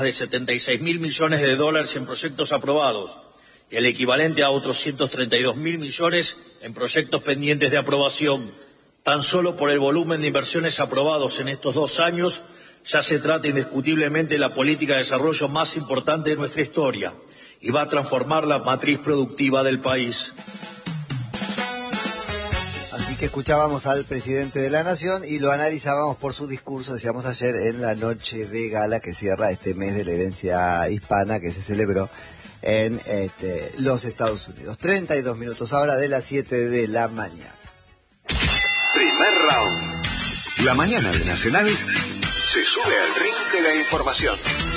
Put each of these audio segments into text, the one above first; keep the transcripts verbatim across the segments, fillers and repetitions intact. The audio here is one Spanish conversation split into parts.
de setenta y seis mil millones de dólares en proyectos aprobados, el equivalente a otros ciento treinta y dos mil millones en proyectos pendientes de aprobación. Tan solo por el volumen de inversiones aprobados en estos dos años, ya se trata indiscutiblemente de la política de desarrollo más importante de nuestra historia y va a transformar la matriz productiva del país. Así que escuchábamos al presidente de la Nación y lo analizábamos por su discurso, decíamos ayer, en la noche de gala que cierra este mes de la herencia hispana que se celebró en este, los Estados Unidos. treinta y dos minutos ahora de las siete de la mañana. Primer round. La mañana de Nacional se sube al ring de la información.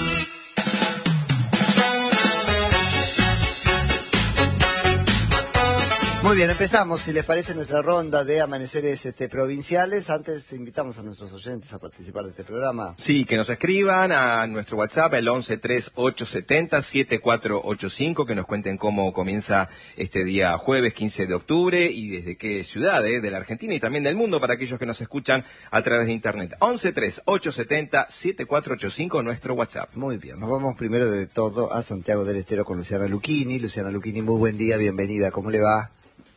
Muy bien, empezamos, si les parece, nuestra ronda de amaneceres este, provinciales. Antes invitamos a nuestros oyentes a participar de este programa. Sí, que nos escriban a nuestro WhatsApp, el once tres ocho setenta siete cuatro ocho cinco, que nos cuenten cómo comienza este día jueves quince de octubre y desde qué ciudad eh, de la Argentina y también del mundo para aquellos que nos escuchan a través de internet. once tres ocho setenta siete cuatro ocho cinco, nuestro WhatsApp. Muy bien, nos vamos primero de todo a Santiago del Estero con Luciana Lucchini. Luciana Lucchini, muy buen día, bienvenida, ¿cómo le va?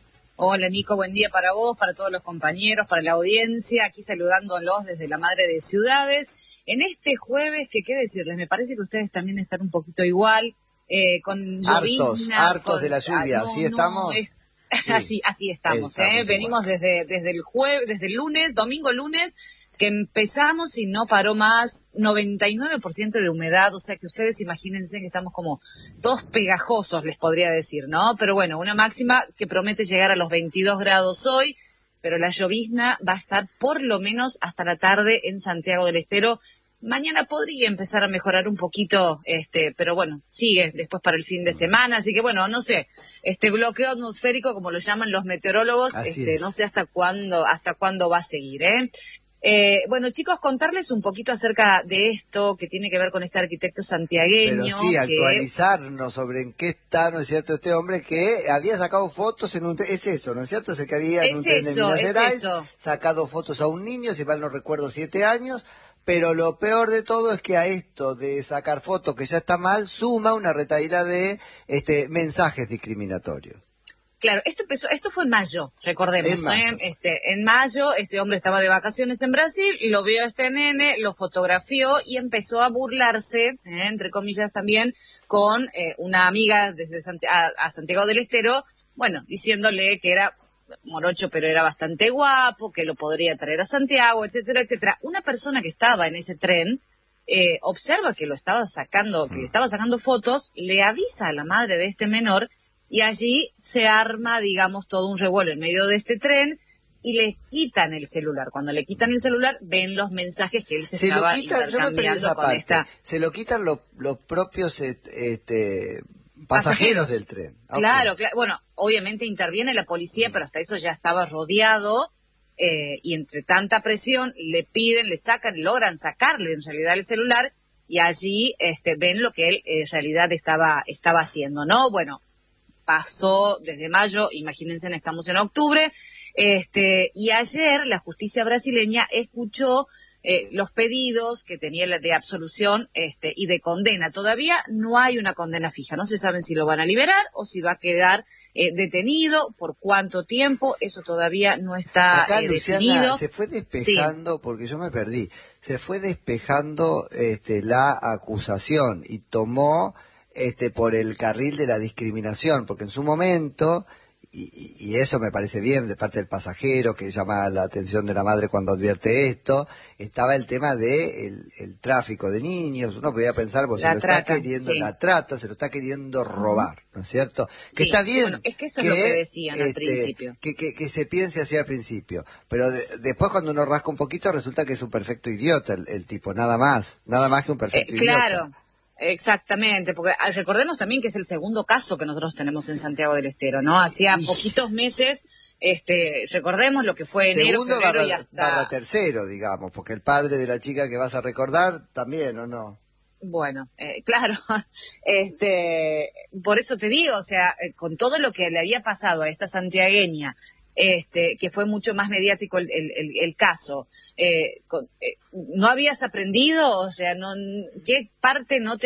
Hola Nico, buen día para vos, para todos los compañeros, para la audiencia, aquí saludándolos desde la Madre de Ciudades. En este jueves, que qué decirles, me parece que ustedes también están un poquito igual, eh, con llovizna. Hartos, hartos con, de la lluvia, ah, no, ¿así no, estamos? Es, sí. así, así estamos, estamos eh. Venimos desde, desde el jueves, desde el lunes, domingo, lunes, que empezamos y no paró más, noventa y nueve por ciento de humedad, o sea que ustedes imagínense que estamos como todos pegajosos, les podría decir, ¿no? Pero bueno, una máxima que promete llegar a los veintidós grados hoy, pero la llovizna va a estar por lo menos hasta la tarde en Santiago del Estero. Mañana podría empezar a mejorar un poquito, este, pero bueno, sigue después para el fin de semana, así que bueno, no sé, este bloqueo atmosférico, como lo llaman los meteorólogos, este, no sé hasta cuándo, hasta cuándo va a seguir, ¿eh? Eh, bueno, chicos, contarles un poquito acerca de esto que tiene que ver con este arquitecto santiagueño. Pero sí, que... actualizarnos sobre en qué está, ¿no es cierto?, este hombre que había sacado fotos en un tren, es eso, ¿no es cierto? Es el que había en es un tren de eso, Minas es Gerais, eso. sacado fotos a un niño, si mal no recuerdo, siete años, pero lo peor de todo es que a esto de sacar fotos que ya está mal, suma una retahíla de este mensajes discriminatorios. Claro, esto empezó, esto fue en mayo, recordemos, en mayo. ¿eh? Este, en mayo, este hombre estaba de vacaciones en Brasil, lo vio este nene, lo fotografió y empezó a burlarse, ¿eh? entre comillas también, con eh, una amiga desde Santi- a, a Santiago del Estero, bueno, diciéndole que era morocho pero era bastante guapo, que lo podría traer a Santiago, etcétera, etcétera. Una persona que estaba en ese tren, eh, observa que lo estaba sacando, que le estaba sacando fotos, le avisa a la madre de este menor. Y allí se arma, digamos, todo un revuelo en medio de este tren y le quitan el celular. Cuando le quitan el celular, ven los mensajes que él se, se estaba lo quitan, intercambiando con parte. esta... Se lo quitan los, los propios este, pasajeros, pasajeros del tren. Claro, okay. claro, bueno, obviamente interviene la policía, mm. pero hasta eso ya estaba rodeado eh, y entre tanta presión le piden, le sacan, logran sacarle en realidad el celular y allí este, ven lo que él en realidad estaba, estaba haciendo, ¿no? Bueno, pasó desde mayo, imagínense, estamos en octubre, este, y ayer la justicia brasileña escuchó eh, los pedidos que tenía de absolución este, y de condena. Todavía no hay una condena fija, no se saben si lo van a liberar o si va a quedar eh, detenido, por cuánto tiempo, eso todavía no está Acá, eh, Luciana, definido. Se fue despejando, sí. porque yo me perdí, se fue despejando este, la acusación y tomó... Este, por el carril de la discriminación, porque en su momento, y, y eso me parece bien de parte del pasajero que llama la atención de la madre cuando advierte esto, estaba el tema de el, el tráfico de niños. Uno podía pensar, pues se lo trata, está queriendo, sí. la trata, se lo está queriendo robar, ¿no es cierto? Sí, que está bien. Bueno, es que eso que, es lo que decían este, al principio. Que, que, que se piense así al principio, pero de, después cuando uno rasca un poquito resulta que es un perfecto idiota el, el tipo, nada más, nada más que un perfecto eh, idiota. Claro. Exactamente, porque recordemos también que es el segundo caso que nosotros tenemos en Santiago del Estero, ¿no? Hacía y... poquitos meses, este, recordemos lo que fue enero, segundo febrero barra, y hasta... barra tercero, digamos, porque el padre de la chica que vas a recordar también, ¿o no? Bueno, eh, claro, este, por eso te digo, o sea, eh, con todo lo que le había pasado a esta santiagueña, este, que fue mucho más mediático el, el, el, el caso, eh, con, eh, ¿no habías aprendido? O sea, no, ¿qué parte no te